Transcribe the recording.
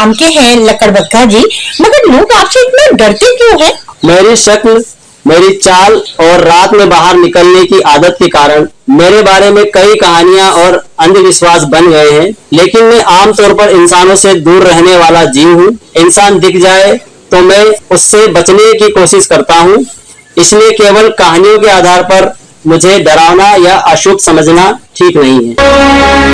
नाम के हैं लकड़बग्गा जी, मगर लोग आपसे इतना डरते क्यों हैं? मेरी शक्ल, मेरी चाल और रात में बाहर निकलने की आदत के कारण मेरे बारे में कई कहानियां और अंधविश्वास बन गए हैं। लेकिन मैं आमतौर पर इंसानों से दूर रहने वाला जीव हूँ। इंसान दिख जाए तो मैं उससे बचने की कोशिश करता हूँ। इसलिए केवल कहानियों के आधार पर मुझे डरावना या अशुभ समझना ठीक नहीं है।